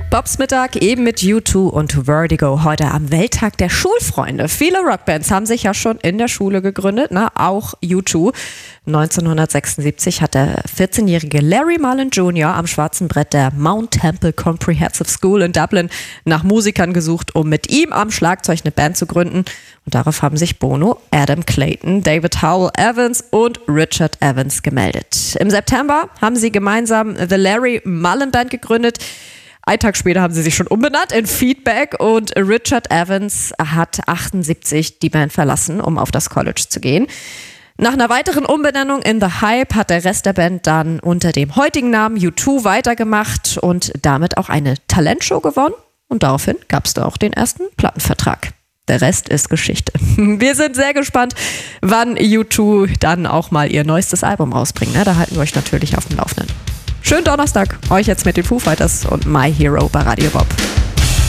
Bobs Mittag eben mit U2 und Vertigo heute am Welttag der Schulfreunde. Viele Rockbands haben sich ja schon in der Schule gegründet, auch U2. 1976 hat der 14-jährige Larry Mullen Jr. am schwarzen Brett der Mount Temple Comprehensive School in Dublin nach Musikern gesucht, um mit ihm am Schlagzeug eine Band zu gründen. Und darauf haben sich Bono, Adam Clayton, David Howell Evans und Richard Evans gemeldet. Im September haben sie gemeinsam The Larry Mullen Band gegründet. Einen Tag später haben sie sich schon umbenannt in Feedback und Richard Evans hat 78 die Band verlassen, um auf das College zu gehen. Nach einer weiteren Umbenennung in The Hype hat der Rest der Band dann unter dem heutigen Namen U2 weitergemacht und damit auch eine Talentshow gewonnen. Und daraufhin gab es da auch den ersten Plattenvertrag. Der Rest ist Geschichte. Wir sind sehr gespannt, wann U2 dann auch mal ihr neuestes Album rausbringen. Da halten wir euch natürlich auf dem Laufenden. Schönen Donnerstag, euch jetzt mit den Foo Fighters und My Hero bei Radio Bob.